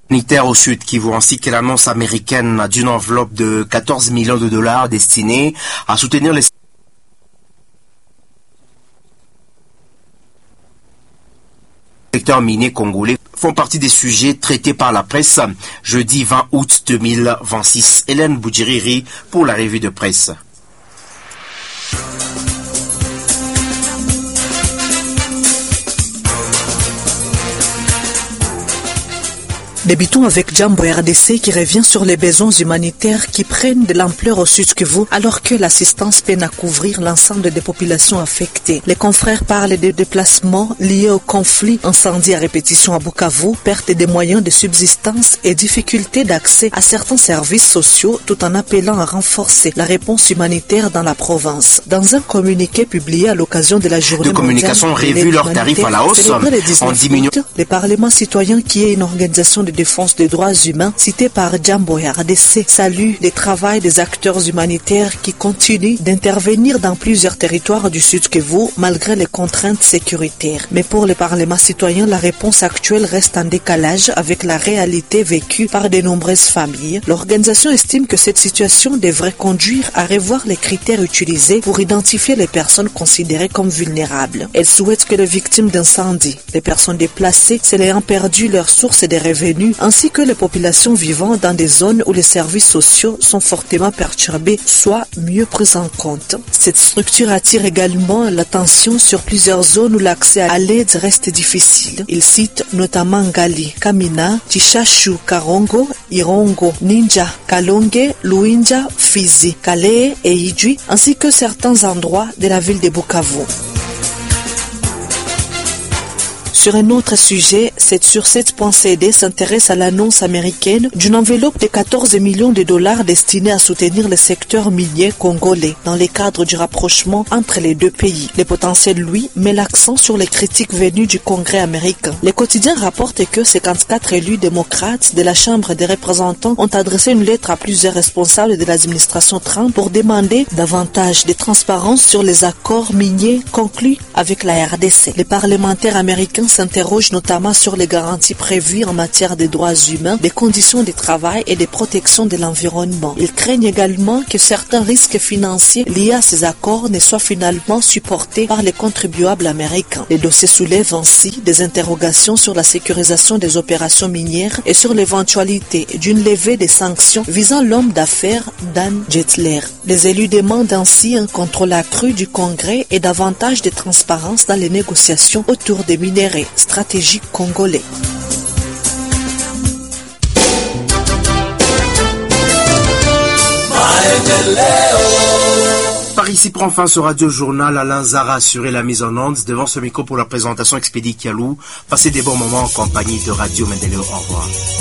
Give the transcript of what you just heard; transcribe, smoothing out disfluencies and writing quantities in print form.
Au Sud Kivu, ainsi que l'annonce américaine d'une enveloppe de 14 millions de dollars destinée à soutenir les secteurs miniers congolais font partie des sujets traités par la presse jeudi 20 août 2026. Hélène Boudjiriri pour la revue de presse. Débutons avec Jambo RDC qui revient sur les besoins humanitaires qui prennent de l'ampleur au Sud Kivu alors que l'assistance peine à couvrir l'ensemble des populations affectées. Les confrères parlent des déplacements liés au conflit, incendie à répétition à Bukavu, perte des moyens de subsistance et difficulté d'accès à certains services sociaux tout en appelant à renforcer la réponse humanitaire dans la province. Dans un communiqué publié à l'occasion de la journée de communication revu leurs tarifs à la hausse en diminuant. Le Parlement citoyen qui est une organisation de défense des droits humains cité par Jambo RDC salue le travail des acteurs humanitaires qui continuent d'intervenir dans plusieurs territoires du Sud Kivu malgré les contraintes sécuritaires. Mais pour le Parlement citoyen, la réponse actuelle reste en décalage avec la réalité vécue par de nombreuses familles. L'organisation estime que cette situation devrait conduire à revoir les critères utilisés pour identifier les personnes considérées comme vulnérables. Elle souhaite que les victimes d'incendie, les personnes déplacées, celles ayant perdu leur source de revenus, ainsi que les populations vivant dans des zones où les services sociaux sont fortement perturbés soient mieux prises en compte. Cette structure attire également l'attention sur plusieurs zones où l'accès à l'aide reste difficile. Il cite notamment Ngali, Kamina, Chishashu, Karongo, Irongo, Ninja, Kalonge, Luinja, Fizi, Kale et Idjui, ainsi que certains endroits de la ville de Bukavu. Sur un autre sujet, cette sur7.cd s'intéresse à l'annonce américaine d'une enveloppe de 14 millions de dollars destinée à soutenir le secteur minier congolais dans le cadre du rapprochement entre les deux pays. Le potentiel, lui, met l'accent sur les critiques venues du Congrès américain. Les quotidiens rapportent que 54 élus démocrates de la Chambre des représentants ont adressé une lettre à plusieurs responsables de l'administration Trump pour demander davantage de transparence sur les accords miniers conclus avec la RDC. Les parlementaires américains s'interroge notamment sur les garanties prévues en matière de droits humains, des conditions de travail et de protection de l'environnement. Ils craignent également que certains risques financiers liés à ces accords ne soient finalement supportés par les contribuables américains. Les dossiers soulèvent ainsi des interrogations sur la sécurisation des opérations minières et sur l'éventualité d'une levée des sanctions visant l'homme d'affaires Dan Jettler. Les élus demandent ainsi un contrôle accru du Congrès et davantage de transparence dans les négociations autour des minéraux stratégique congolais. Par ici prend fin ce radio-journal. Alain Zara assurait la mise en onde devant ce micro pour la présentation Expédie Kialou. Passez des bons moments en compagnie de Radio Mendeleo. Au revoir.